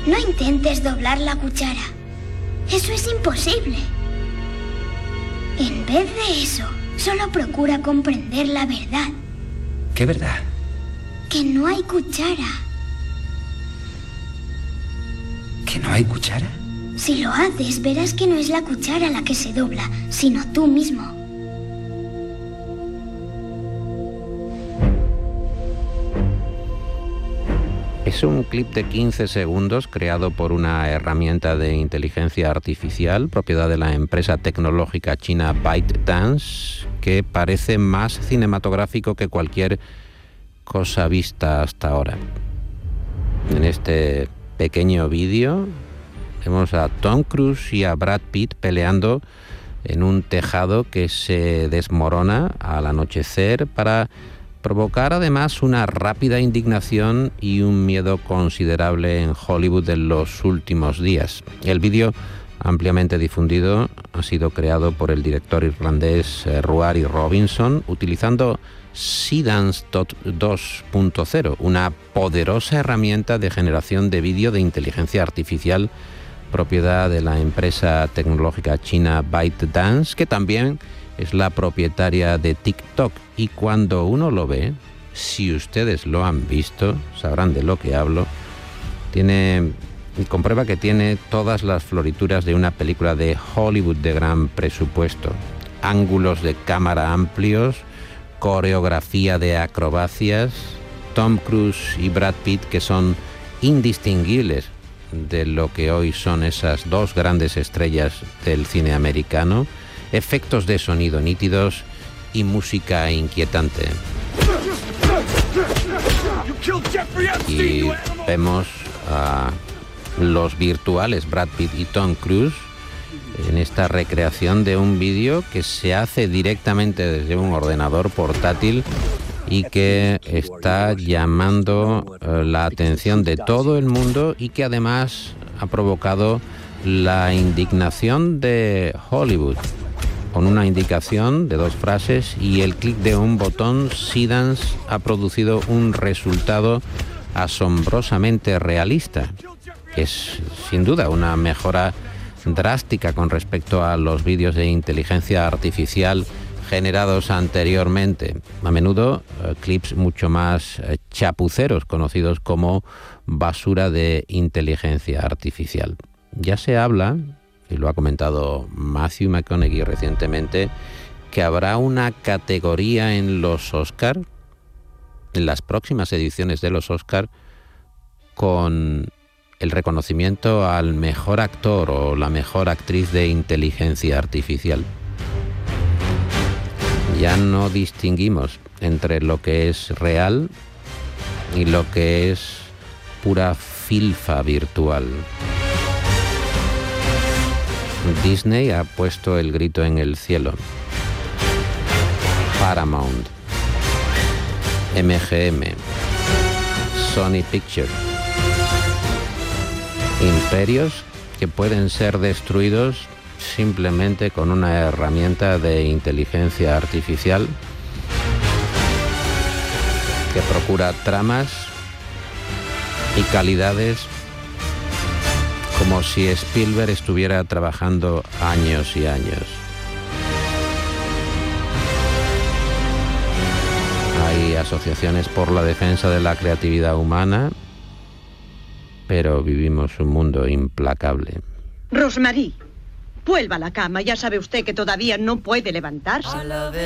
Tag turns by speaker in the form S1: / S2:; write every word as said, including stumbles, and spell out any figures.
S1: No intentes doblar la cuchara. Eso es imposible. En vez de eso, solo procura comprender la verdad.
S2: ¿Qué verdad?
S1: Que no hay cuchara.
S2: ¿Que no hay cuchara?
S1: Si lo haces, verás que no es la cuchara la que se dobla, sino tú mismo.
S3: Es un clip de quince segundos creado por una herramienta de inteligencia artificial, propiedad de la empresa tecnológica china ByteDance, que parece más cinematográfico que cualquier cosa vista hasta ahora. En este pequeño vídeo vemos a Tom Cruise y a Brad Pitt peleando en un tejado que se desmorona al anochecer para provocar además una rápida indignación y un miedo considerable en Hollywood en los últimos días. El vídeo, ampliamente difundido, ha sido creado por el director irlandés Ruairi Robinson utilizando Seedance dos punto cero, una poderosa herramienta de generación de vídeo de inteligencia artificial propiedad de la empresa tecnológica china ByteDance, que también es la propietaria de TikTok. Y cuando uno lo ve, si ustedes lo han visto, sabrán de lo que hablo, tiene y comprueba que tiene todas las florituras de una película de Hollywood de gran presupuesto. Ángulos de cámara amplios, coreografía de acrobacias, Tom Cruise y Brad Pitt que son indistinguibles de lo que hoy son esas dos grandes estrellas del cine americano, efectos de sonido nítidos y música inquietante. Y vemos a los virtuales Brad Pitt y Tom Cruise en esta recreación de un vídeo que se hace directamente desde un ordenador portátil y que está llamando eh, la atención de todo el mundo y que además ha provocado la indignación de Hollywood, con una indicación de dos frases y el clic de un botón. Seedance ha producido un resultado asombrosamente realista. Es sin duda una mejora drástica con respecto a los vídeos de inteligencia artificial generados anteriormente, a menudo eh, clips mucho más eh, chapuceros, conocidos como basura de inteligencia artificial. Ya se habla, y lo ha comentado Matthew McConaughey recientemente, que habrá una categoría en los Oscar, en las próximas ediciones de los Oscar, con el reconocimiento al mejor actor o la mejor actriz de inteligencia artificial. Ya no distinguimos entre lo que es real y lo que es pura filfa virtual. Disney ha puesto el grito en el cielo. Paramount, M G M, Sony Pictures. Imperios que pueden ser destruidos simplemente con una herramienta de inteligencia artificial que procura tramas y calidades como si Spielberg estuviera trabajando años y años. Hay asociaciones por la defensa de la creatividad humana, pero vivimos un mundo implacable.
S4: Rosemarie, vuelva a la cama. Ya sabe usted que todavía no puede levantarse.